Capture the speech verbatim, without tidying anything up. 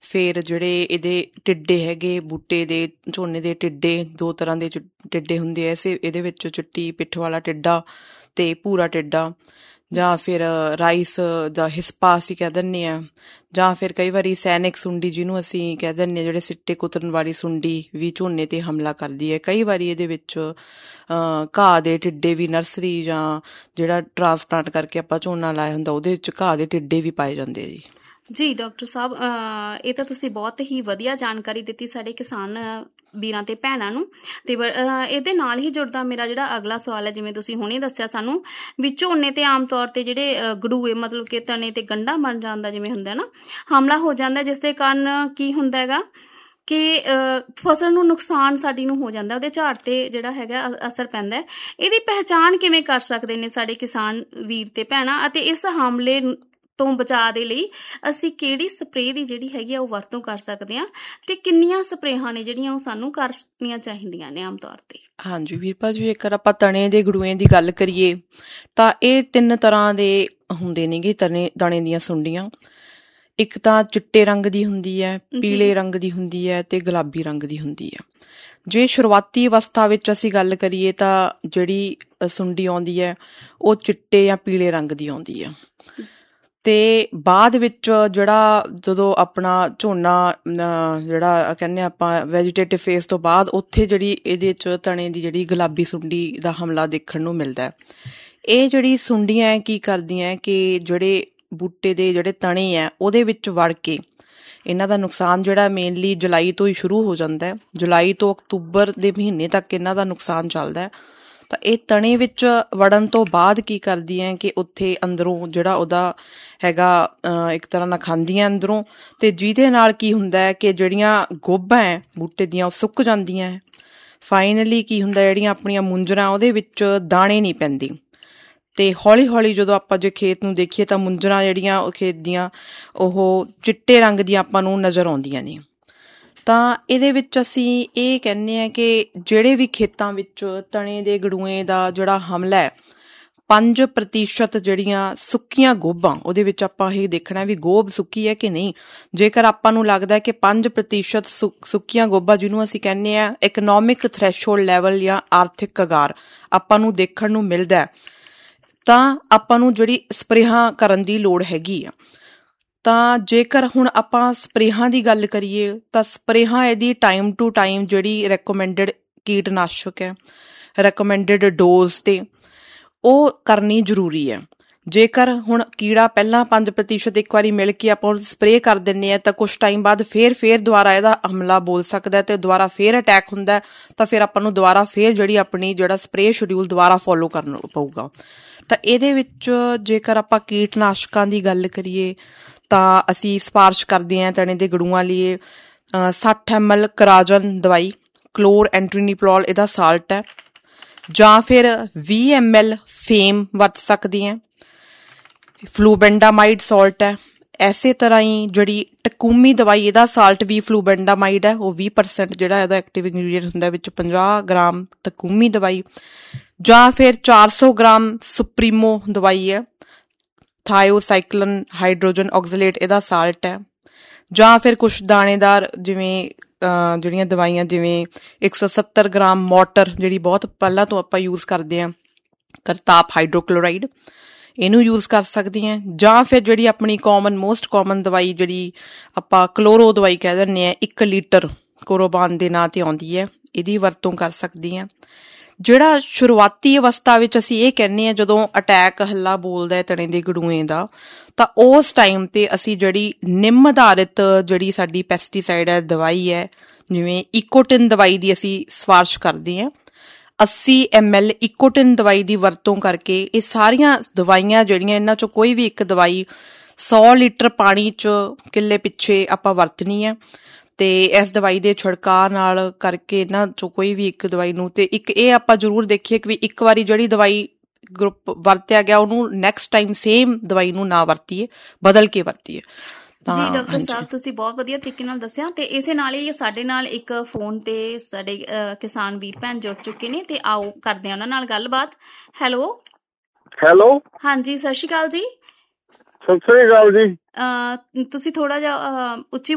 ਫਿਰ ਜਿਹੜੇ ਇਹਦੇ ਟਿੱਡੇ ਹੈਗੇ ਬੂਟੇ ਦੇ, ਝੋਨੇ ਦੇ ਟਿੱਡੇ ਦੋ ਤਰ੍ਹਾਂ ਦੇ ਟਿੱਡੇ ਹੁੰਦੇ ਐ। ਇਸੇ ਇਹਦੇ ਵਿੱਚ ਚਿੱਟੀ ਪਿੱਠ ਵਾਲਾ ਟਿੱਡਾ ਤੇ ਭੂਰਾ ਟਿੱਡਾ, ਜਾਂ ਫਿਰ ਰਾਈਸ ਦਾ ਹਿਸਪਾ ਅਸੀਂ ਕਹਿ ਦਿੰਦੇ ਹਾਂ, ਜਾਂ ਫਿਰ ਕਈ ਵਾਰੀ ਸੈਨਿਕ ਸੁੰਡੀ ਜਿਹਨੂੰ ਅਸੀਂ ਕਹਿ ਦਿੰਦੇ ਹਾਂ, ਜਿਹੜੇ ਸਿੱਟੇ ਕੁਤਰਨ ਵਾਲੀ ਸੁੰਡੀ ਵੀ ਝੋਨੇ 'ਤੇ ਹਮਲਾ ਕਰਦੀ ਹੈ। ਕਈ ਵਾਰੀ ਇਹਦੇ ਵਿੱਚ ਘਾਹ ਦੇ ਟਿੱਡੇ ਵੀ, ਨਰਸਰੀ ਜਾਂ ਜਿਹੜਾ ਟਰਾਂਸਪਲਾਂਟ ਕਰਕੇ ਆਪਾਂ ਝੋਨਾ ਲਾਇਆ ਹੁੰਦਾ ਉਹਦੇ ਵਿੱਚ ਘਾਹ ਦੇ ਟਿੱਡੇ ਵੀ ਪਾਏ ਜਾਂਦੇ ਆ ਜੀ। ਜੀ ਡਾਕਟਰ ਸਾਹਿਬ, ਇਹ ਤਾਂ ਤੁਸੀਂ ਬਹੁਤ ਹੀ ਵਧੀਆ ਜਾਣਕਾਰੀ ਦਿੱਤੀ ਸਾਡੇ ਕਿਸਾਨ ਵੀਰਾਂ ਤੇ ਭੈਣਾਂ ਨੂੰ। ਤੇ ਇਹਦੇ ਨਾਲ ਹੀ ਜੁੜਦਾ ਮੇਰਾ ਜਿਹੜਾ ਅਗਲਾ ਸਵਾਲ ਹੈ, ਜਿਵੇਂ ਤੁਸੀਂ ਹੁਣੇ ਦੱਸਿਆ ਸਾਨੂੰ ਵੀ ਝੋਨੇ ਤੇ ਆਮ ਤੌਰ ਤੇ ਜਿਹੜੇ ਗੜੂਏ ਮਤਲਬ ਕਿ ਤਣੇ ਤੇ ਗੰਢਾ ਬਣ ਜਾਂਦਾ, ਜਿਵੇਂ ਹੁੰਦਾ ਨਾ ਹਮਲਾ ਹੋ ਜਾਂਦਾ, ਜਿਸ ਦੇ ਕਾਰਨ ਕੀ ਹੁੰਦਾ ਹੈਗਾ ਕਿ ਫਸਲ ਨੂੰ ਨੁਕਸਾਨ ਸਾਡੀ ਨੂੰ ਹੋ ਜਾਂਦਾ, ਉਹਦੇ ਝਾੜ ਤੇ ਜਿਹੜਾ ਹੈਗਾ ਅਸਰ ਪੈਂਦਾ। ਇਹਦੀ ਪਹਿਚਾਣ ਕਿਵੇਂ ਕਰ ਸਕਦੇ ਨੇ ਸਾਡੇ ਕਿਸਾਨ ਵੀਰ ਤੇ ਭੈਣਾਂ, ਅਤੇ ਇਸ ਹਮਲੇ ਤੋਂ ਬਚਾਅ ਦੇ ਲਈ ਅਸੀਂ ਕਿਹੜੀ ਸਪਰੇਅ ਦੀ ਜਿਹੜੀ ਹੈਗੀ ਆ ਉਹ ਵਰਤੋਂ ਕਰ ਸਕਦੇ ਹਾਂ, ਤੇ ਕਿੰਨੀਆਂ ਸਪਰੇਹਾਂ ਨੇ ਜਿਹੜੀਆਂ ਉਹ ਸਾਨੂੰ ਕਰਨੀਆਂ ਚਾਹੀਦੀਆਂ ਨੇ ਆਮ ਤੌਰ ਤੇ? ਹਾਂਜੀ ਵੀਰਪਾਲ ਜੀ, ਜੇਕਰ ਆਪਾਂ ਤਣੇ ਦੇ ਗੜੂਏ ਦੀ ਗੱਲ ਕਰੀਏ ਤਾਂ ਇਹ ਤਿੰਨ ਤਰ੍ਹਾਂ ਦੇ ਹੁੰਦੇ ਨੇਗੇ ਤਣੇ ਦਾਣੇ ਦੀਆਂ ਸੁੰਡੀਆਂ। ਇੱਕ ਤਾਂ ਚਿੱਟੇ ਰੰਗ ਦੀ ਹੁੰਦੀ ਹੈ, ਪੀਲੇ ਰੰਗ ਦੀ ਹੁੰਦੀ ਹੈ ਤੇ ਗੁਲਾਬੀ ਰੰਗ ਦੀ ਹੁੰਦੀ ਹੈ। ਜੇ ਸ਼ੁਰੂਆਤੀ ਅਵਸਥਾ ਵਿੱਚ ਅਸੀਂ ਗੱਲ ਕਰੀਏ ਤਾਂ ਜਿਹੜੀ ਸੁੰਡੀ ਆਉਂਦੀ ਹੈ ਉਹ ਚਿੱਟੇ ਜਾਂ ਪੀਲੇ ਰੰਗ ਦੀ ਆਉਂਦੀ ਹੈ, ਤੇ ਬਾਅਦ ਵਿੱਚ ਜਿਹੜਾ ਜਦੋਂ ਆਪਣਾ ਝੋਨਾ ਜਿਹੜਾ ਕਹਿੰਦੇ ਆਪਾਂ ਵੈਜੀਟੇਟਿਵ ਫੇਸ ਤੋਂ ਬਾਅਦ ਉੱਥੇ ਜਿਹੜੀ ਇਹਦੇ 'ਚ ਤਣੇ ਦੀ ਜਿਹੜੀ ਗੁਲਾਬੀ ਸੁੰਡੀ ਦਾ ਹਮਲਾ ਦੇਖਣ ਨੂੰ ਮਿਲਦਾ। ਇਹ ਜਿਹੜੀ ਸੁੰਡੀਆਂ ਕੀ ਕਰਦੀਆਂ ਕਿ ਜਿਹੜੇ ਬੂਟੇ ਦੇ ਜਿਹੜੇ ਤਣੇ ਹੈ ਉਹਦੇ ਵਿੱਚ ਵੜ ਕੇ ਇਹਨਾਂ ਦਾ ਨੁਕਸਾਨ ਜਿਹੜਾ ਮੇਨਲੀ ਜੁਲਾਈ ਤੋਂ ਹੀ ਸ਼ੁਰੂ ਹੋ ਜਾਂਦਾ। ਜੁਲਾਈ ਤੋਂ ਅਕਤੂਬਰ ਦੇ ਮਹੀਨੇ ਤੱਕ ਇਹਨਾਂ ਦਾ ਨੁਕਸਾਨ ਚੱਲਦਾ। ਤਾਂ ਇਹ ਤਣੇ ਵਿੱਚ ਵੜਨ ਤੋਂ ਬਾਅਦ ਕੀ ਕਰਦੀਆਂ ਕਿ ਉੱਥੇ ਅੰਦਰੋਂ ਜਿਹੜਾ ਉਹਦਾ ਹੈਗਾ ਇੱਕ ਤਰ੍ਹਾਂ ਨਾਲ ਖਾਂਦੀਆਂ ਅੰਦਰੋਂ, ਤੇ ਜਿਹਦੇ ਨਾਲ ਕੀ ਹੁੰਦਾ ਹੈ ਕਿ ਜਿਹੜੀਆਂ ਗੋਭਾਂ ਹੈ ਬੂਟੇ ਦੀਆਂ ਉਹ ਸੁੱਕ ਜਾਂਦੀਆਂ। ਫਾਈਨਲੀ ਕੀ ਹੁੰਦਾ, ਜਿਹੜੀਆਂ ਆਪਣੀਆਂ ਮੁੰਜਰਾਂ ਉਹਦੇ ਵਿੱਚ ਦਾਣੇ ਨਹੀਂ ਪੈਂਦੇ, ਤੇ ਹੌਲੀ ਹੌਲੀ ਜਦੋਂ ਆਪਾਂ ਜੇ ਖੇਤ ਨੂੰ ਦੇਖੀਏ ਤਾਂ ਮੁੰਜਰਾਂ ਜਿਹੜੀਆਂ ਉਹ ਖੇਤ ਦੀਆਂ ਉਹ ਚਿੱਟੇ ਰੰਗ ਦੀਆਂ ਆਪਾਂ ਨੂੰ ਨਜ਼ਰ ਆਉਂਦੀਆਂ ਨੇ। ਤਾਂ ਇਹਦੇ ਵਿੱਚ ਅਸੀਂ ਇਹ ਕਹਿੰਦੇ ਹਾਂ ਕਿ ਜਿਹੜੇ ਵੀ ਖੇਤਾਂ ਵਿੱਚ ਤਣੇ ਦੇ ਗੜੂਏ ਦਾ ਜਿਹੜਾ ਹਮਲਾ ਹੈ, ਪੰਜ ਪ੍ਰਤੀਸ਼ਤ ਜਿਹੜੀਆਂ ਸੁੱਕੀਆਂ ਗੋਭਾਂ, ਉਹਦੇ ਵਿੱਚ ਆਪਾਂ ਇਹ ਦੇਖਣਾ ਵੀ ਗੋਭ ਸੁੱਕੀ ਹੈ ਕਿ ਨਹੀਂ। ਜੇਕਰ ਆਪਾਂ ਨੂੰ ਲੱਗਦਾ ਕਿ ਪੰਜ ਪ੍ਰਤੀਸ਼ਤ ਸੁ ਸੁੱਕੀਆਂ ਗੋਭਾਂ ਜਿਹਨੂੰ ਅਸੀਂ ਕਹਿੰਦੇ ਹਾਂ ਇਕਨੋਮਿਕ ਥ੍ਰੈਸ਼ਹੋਲਡ ਲੈਵਲ ਜਾਂ ਆਰਥਿਕ ਕਗਾਰ ਆਪਾਂ ਨੂੰ ਦੇਖਣ ਨੂੰ ਮਿਲਦਾ, ਤਾਂ ਆਪਾਂ ਨੂੰ ਜਿਹੜੀ ਸਪਰੇਹਾਂ ਕਰਨ ਦੀ ਲੋੜ ਹੈਗੀ ਆ। ਤਾਂ ਜੇਕਰ ਹੁਣ ਆਪਾਂ ਸਪਰੇਹਾਂ ਦੀ ਗੱਲ ਕਰੀਏ ਤਾਂ ਸਪਰੇਹਾਂ ਇਹਦੀ ਟਾਈਮ ਟੂ ਟਾਈਮ ਜਿਹੜੀ ਰੈਕੋਮੈਂਡਡ ਕੀਟਨਾਸ਼ਕ ਹੈ, ਰੈਕੋਮੈਂਡਡ ਡੋਜ਼ ਤੇ ਉਹ ਕਰਨੀ ਜ਼ਰੂਰੀ ਹੈ। ਜੇਕਰ ਹੁਣ ਕੀੜਾ ਪਹਿਲਾਂ ਪੰਜ ਪ੍ਰਤੀਸ਼ਤ ਇੱਕ ਵਾਰੀ ਮਿਲ ਕੇ ਆਪਾਂ ਸਪਰੇਅ ਕਰ ਦਿੰਦੇ ਹਾਂ ਤਾਂ ਕੁਛ ਟਾਈਮ ਬਾਅਦ ਫੇਰ ਫੇਰ ਦੁਬਾਰਾ ਇਹਦਾ ਹਮਲਾ ਬੋਲ ਸਕਦਾ ਤੇ ਦੁਬਾਰਾ ਫੇਰ ਅਟੈਕ ਹੁੰਦਾ, ਤਾਂ ਫਿਰ ਆਪਾਂ ਨੂੰ ਦੁਬਾਰਾ ਫੇਰ ਜਿਹੜੀ ਆਪਣੀ ਜਿਹੜਾ ਸਪਰੇਅ ਸ਼ਡਿਊਲ ਦੁਬਾਰਾ ਫੋਲੋ ਕਰਨਾ ਪਊਗਾ। ਤਾਂ ਇਹਦੇ ਵਿੱਚ ਜੇਕਰ ਆਪਾਂ ਕੀਟਨਾਸ਼ਕਾਂ ਦੀ ਗੱਲ ਕਰੀਏ ਤਾਂ ਅਸੀਂ ਸਿਫਾਰਿਸ਼ ਕਰਦੇ ਹਾਂ ਤਣੇ ਦੇ ਗੜੂਆਂ ਲਈ ਸੱਠ ਐਮ ਐਲ ਕਰਾਜਨ ਦਵਾਈ, ਕਲੋਰ ਐਂਟਰੀਨੀਪਲੋਲ ਇਹਦਾ ਸਾਲਟ ਹੈ, ਜਾਂ ਫਿਰ ਵੀਹ ਐਮ ਐਲ ਫੇਮ ਵਰਤ ਸਕਦੇ ਹਾਂ, ਫਲੂਬੈਂਡਾਮਾਈਡ ਸਾਲਟ ਹੈ। ਐਸੇ ਤਰ੍ਹਾਂ ਹੀ ਜਿਹੜੀ ਟਕੂਮੀ ਦਵਾਈ ਇਹਦਾ ਸਾਲਟ ਵੀ ਫਲੂਬੈਂਡਾਮਾਈਡ ਹੈ, ਉਹ ਵੀਹ ਪਰਸੈਂਟ ਜਿਹੜਾ ਇਹਦਾ ਐਕਟਿਵ ਇੰਗਰੀਡੀਐਂਟ ਹੁੰਦਾ, ਵਿੱਚ ਪੰਜਾਹ ਗ੍ਰਾਮ ਟਕੂਮੀ ਦਵਾਈ, ਜਾਂ ਫਿਰ ਚਾਰ ਸੌ ਗ੍ਰਾਮ ਸੁਪਰੀਮੋ ਦਵਾਈ ਹੈ, ਥਾਇਓਸਾਈਕਲਨ ਹਾਈਡਰੋਜਨ ਆਕਸੀਲੇਟ ਇਹਦਾ ਸਾਲਟ ਹੈ, ਜਾਂ ਫਿਰ ਕੁਛ ਦਾਣੇਦਾਰ ਜਿਵੇਂ ਜਿਹੜੀਆਂ ਦਵਾਈਆਂ ਜਿਵੇਂ ਇੱਕ ਸੌ ਸੱਤਰ ਗ੍ਰਾਮ ਮੋਟਰ ਜਿਹੜੀ ਬਹੁਤ ਪਹਿਲਾਂ ਤੋਂ ਆਪਾਂ ਯੂਜ਼ ਕਰਦੇ ਹਾਂ, ਕਰਤਾਪ ਹਾਈਡਰੋਕਲੋਰਾਈਡ, ਇਹਨੂੰ ਯੂਜ਼ ਕਰ ਸਕਦੇ ਹਾਂ। ਜਾਂ ਫਿਰ ਜਿਹੜੀ ਆਪਣੀ ਕਾਮਨ ਮੋਸਟ ਕਾਮਨ ਦਵਾਈ ਜਿਹੜੀ ਆਪਾਂ ਕਲੋਰੋ ਦਵਾਈ ਕਹਿ ਦਿੰਦੇ ਹਾਂ, ਇੱਕ ਲੀਟਰ ਕੋਰੋਬਾਨ ਦੇ ਨਾਂ ਤੇ ਆਉਂਦੀ ਹੈ, ਇਹਦੀ ਵਰਤੋਂ ਕਰ ਸਕਦੀ ਹਾਂ। ਜਿਹੜਾ ਸ਼ੁਰੂਆਤੀ ਅਵਸਥਾ ਵਿੱਚ ਅਸੀਂ ਇਹ ਕਹਿੰਦੇ ਹਾਂ ਜਦੋਂ ਅਟੈਕ ਹੱਲਾ ਬੋਲਦਾ ਹੈ ਤਣੇ ਦੇ ਗੜੂਏ ਦਾ, ਤਾਂ ਉਸ ਟਾਈਮ ਤੇ ਅਸੀਂ ਜਿਹੜੀ ਨਿੰਮ ਆਧਾਰਿਤ ਜਿਹੜੀ ਸਾਡੀ ਪੈਸਟੀਸਾਈਡ ਹੈ ਦਵਾਈ ਹੈ, ਜਿਵੇਂ ਇਕੋਟਿਨ ਦਵਾਈ ਦੀ ਅਸੀਂ ਸਿਫਾਰਿਸ਼ ਕਰਦੇ ਹਾਂ। ਅੱਸੀ ਐਮ ਐਲ ਇਕੋਟਿਨ ਦਵਾਈ ਦੀ ਵਰਤੋਂ ਕਰਕੇ ਇਹ ਸਾਰੀਆਂ ਦਵਾਈਆਂ ਜਿਹੜੀਆਂ ਇਹਨਾਂ ਚੋਂ ਕੋਈ ਵੀ ਇੱਕ ਦਵਾਈ ਸੌ ਲੀਟਰ ਪਾਣੀ ਚ ਕਿੱਲੇ ਪਿੱਛੇ ਆਪਾਂ ਵਰਤਣੀ ਹੈ, ਤੇ ਇਸ ਦਵਾਈ ਦੇ ਛਿੜਕਾਅ ਨਾਲ ਕਰਕੇ ਇਹਨਾਂ ਚੋਂ ਕੋਈ ਵੀ ਇੱਕ ਦਵਾਈ ਨੂੰ, ਤੇ ਇੱਕ ਇਹ ਆਪਾਂ ਜ਼ਰੂਰ ਦੇਖੀਏ ਕਿ ਵੀ ਇੱਕ ਵਾਰੀ ਜਿਹੜੀ ਦਵਾਈ ਗਰੁੱਪ ਵਰਤਿਆ ਗਿਆ ਉਹਨੂੰ ਨੈਕਸਟ ਟਾਈਮ ਸੇਮ ਦਵਾਈ ਨੂੰ ਨਾ ਵਰਤੀਏ, ਬਦਲ ਕੇ ਵਰਤੀਏ। ਜੀ ਡਾਕਟਰ ਸਾਹਿਬ, ਤੁਸੀਂ ਬਹੁਤ ਵਧੀਆ ਤਰੀਕੇ ਨਾਲ ਦੱਸਿਆ, ਤੇ ਇਸੇ ਨਾਲ ਹੀ ਸਾਡੇ ਨਾਲ ਇੱਕ ਫੋਨ ਤੇ ਸਾਡੇ ਕਿਸਾਨ ਵੀਰ ਭੈਣ ਜੁੜ ਚੁੱਕੇ ਨੇ, ਤੇ ਆਓ ਕਰਦੇ ਹਾਂ ਉਹਨਾਂ ਨਾਲ ਗੱਲਬਾਤ। ਹੈਲੋ ਹੈਲੋ ਹਾਂਜੀ, ਸਤਿ ਸ਼੍ਰੀ ਅਕਾਲ ਜੀ। ਸਤਿ ਸ੍ਰੀ ਅਕਾਲ ਜੀ। ਤੁਸੀਂ ਥੋੜਾ ਜਿਹਾ ਉੱਚੀ